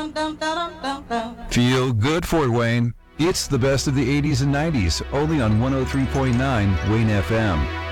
Feel good, Fort Wayne. It's the best of the 80s and 90s, only on 103.9 Wayne FM.